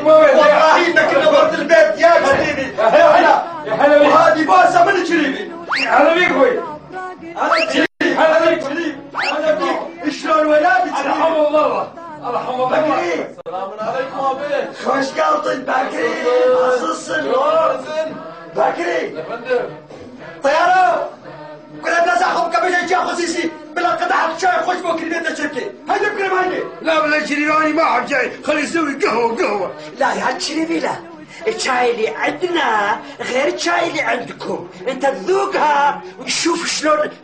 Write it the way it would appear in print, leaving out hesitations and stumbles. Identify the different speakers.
Speaker 1: والله انك نورت البيت يا جديدي. يا هلا وهذه بوسه من جريبي.
Speaker 2: هلا بيك اخوي.
Speaker 1: هلا بيك شريف. شلون ولادك؟
Speaker 2: رحم الله. رحم الله.
Speaker 1: بكري.
Speaker 3: السلام عليكم ابي.
Speaker 1: خوش قلطن بكري. عزيزن. بكري.
Speaker 3: يا فندم.
Speaker 1: طيارة. كنا بنزعهم كبير جا خصيصي بلا قطعة شاي خوش بكري بيتنا شركي. هيدا بكري ما هيدا.
Speaker 2: لا ولا شريفاني ما حب شاي، خلي يسوي قهوة.
Speaker 4: لا يا شريفي لا. الشاي اللي عندنا غير الشاي اللي عندكم. انت تذوقها وتشوف شلون